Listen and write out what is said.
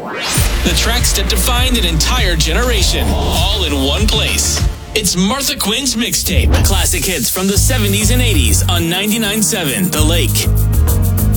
The tracks that defined an entire generation, all in one place. It's Martha Quinn's Mixtape. Classic hits from the 70s and 80s on 99.7 The Lake.